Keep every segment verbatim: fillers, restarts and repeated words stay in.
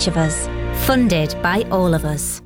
each of us. Funded by all of us.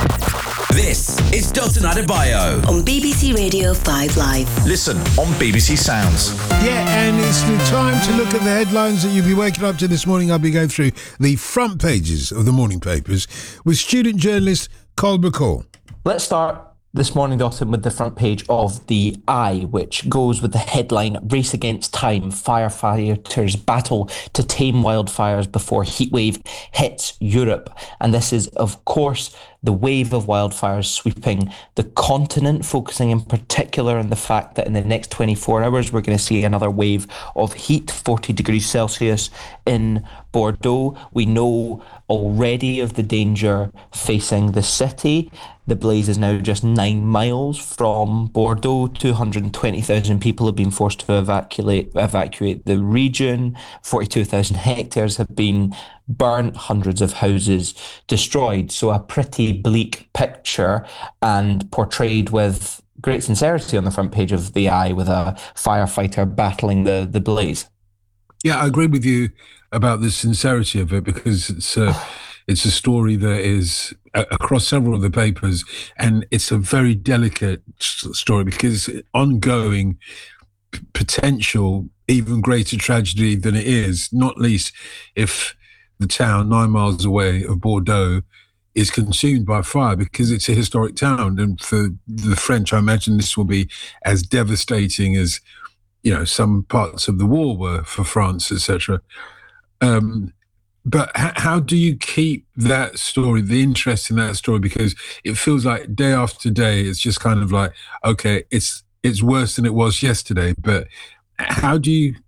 This is Dalton Adebayo on B B C Radio five Live. Listen on B B C Sounds. Yeah, and it's the time to look at the headlines that you'll be waking up to this morning. I'll be going through the front pages of the morning papers with student journalist Col McCall. Let's start this morning, Dalton, with the front page of The Eye, which goes with the headline, Race Against Time, Firefighters Battle to Tame Wildfires Before Heatwave Hits Europe. And this is, of course, the wave of wildfires sweeping the continent, focusing in particular on the fact that in the next twenty-four hours, we're going to see another wave of heat, forty degrees Celsius in Bordeaux. We know already of the danger facing the city. The blaze is now just nine miles from Bordeaux. two hundred twenty thousand people have been forced to evacuate, evacuate the region. forty-two thousand hectares have been burnt, hundreds of houses destroyed. So a pretty bleak picture, and portrayed with great sincerity on the front page of The Eye, with a firefighter battling the, the blaze. Yeah, I agree with you about the sincerity of it, because it's a, it's a story that is across several of the papers, and it's a very delicate story because ongoing p- potential, even greater tragedy than it is, not least if the town nine miles away of Bordeaux is consumed by fire, because it's a historic town. And for the French, I imagine this will be as devastating as, you know, some parts of the war were for France, et cetera. Um, but h- how do you keep that story, the interest in that story? Because it feels like day after day, it's just kind of like, okay, it's it's worse than it was yesterday. But how do you,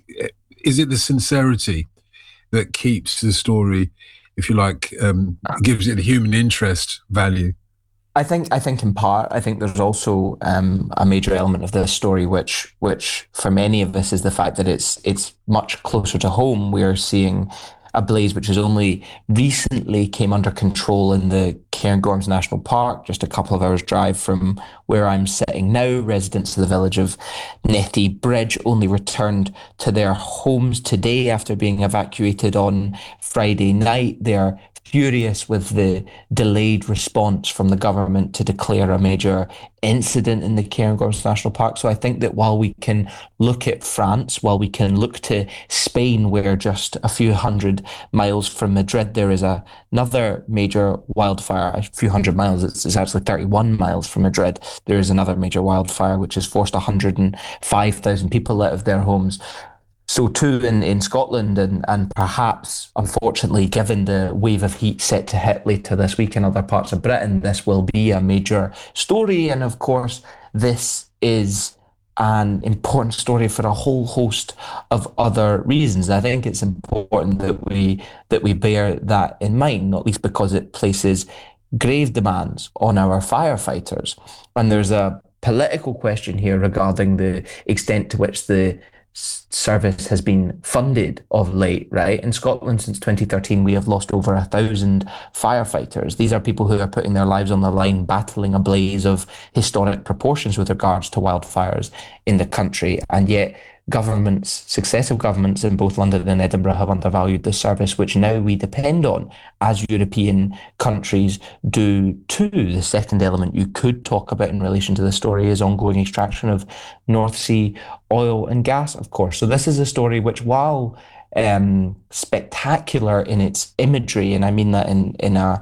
is it the sincerity that keeps the story, if you like, um, gives it a human interest value? I think I think in part, I think there's also um, a major element of this story, which which for many of us is the fact that it's it's much closer to home. We're seeing a blaze which has only recently came under control in the Cairngorms National Park, just a couple of hours drive from where I'm sitting now. Residents of the village of Netty Bridge only returned to their homes today after being evacuated on Friday night. They're furious with the delayed response from the government to declare a major incident in the Cairngorms National Park. So I think that while we can look at France, while we can look to Spain, where just a few hundred miles from Madrid, there is a, another major wildfire, a few hundred miles, it's, it's actually thirty-one miles from Madrid. There is another major wildfire which has forced one hundred five thousand people out of their homes. So too in, in Scotland, and, and perhaps, unfortunately, given the wave of heat set to hit later this week in other parts of Britain, this will be a major story. And of course, this is an important story for a whole host of other reasons. I think it's important that we that we bear that in mind, not least because it places grave demands on our firefighters. And there's a political question here regarding the extent to which the service has been funded of late, right? In Scotland, since twenty thirteen, we have lost over a thousand firefighters. These are people who are putting their lives on the line, battling a blaze of historic proportions with regards to wildfires in the country. And yet governments, successive governments in both London and Edinburgh have undervalued the service, which now we depend on, as European countries do too. The second element you could talk about in relation to the story is ongoing extraction of North Sea oil and gas, of course. So this is a story which, while um, spectacular in its imagery, and I mean that in in a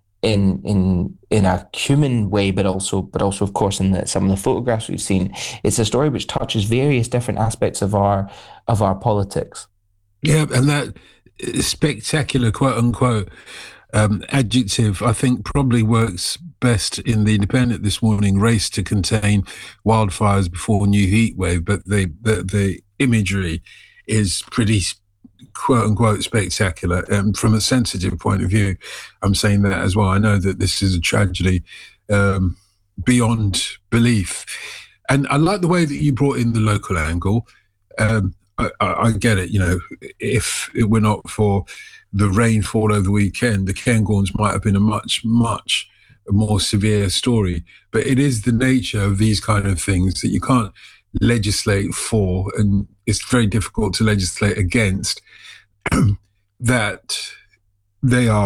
in in in a human way, but also but also of course in the, some of the photographs we've seen, it's a story which touches various different aspects of our of our politics. Yeah, and that spectacular, quote unquote, um, adjective, I think probably works best in the Independent this morning. Race to contain wildfires before new heat wave, but the the, the imagery is pretty, quote unquote, spectacular. And from a sensitive point of view, I'm saying that as well. I know that this is a tragedy um, beyond belief. And I like the way that you brought in the local angle. Um, I, I, I get it, you know, if it were not for the rainfall over the weekend, the Cairngorms might have been a much, much more severe story. But it is the nature of these kind of things that you can't legislate for, and it's very difficult to legislate against, that they are